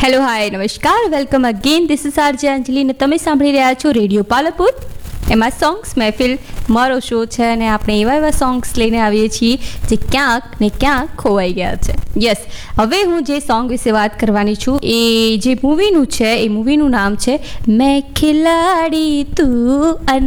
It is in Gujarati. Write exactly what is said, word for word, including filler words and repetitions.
હેલો હાય નમસ્કાર welcome again this is RJ અંજલિ ને તમે સાંભળી રહ્યા છો રેડિયો પાલપુર. એમાં સોંગ્સ મહેફિલ મારો શો છે અને આપણે એવા એવા સોંગ્સ લઈને આવીએ છીએ જે ક્યાંક ને ક્યાંક ખોવાઈ ગયા છે. યસ, હવે હું જે સોંગ વિશે વાત કરવાની છું એ જે મૂવીનું છે એ મૂવીનું નામ છે મેં ખિલાડી તું